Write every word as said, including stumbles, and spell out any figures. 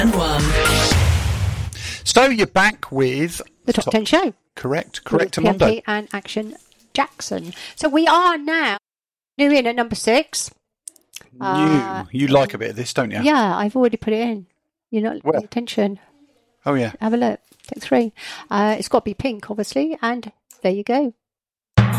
And one. So you're back with The Top, top ten Show. Correct, correct, With Amondo. P M P and Action Jackson. So we are now new in at number six. New. Uh, you like a bit of this, don't you? Yeah, I've already put it in. You're not Well. paying attention. Oh, yeah. Have a look. Take three. Uh, it's got to be pink, obviously, and there you go.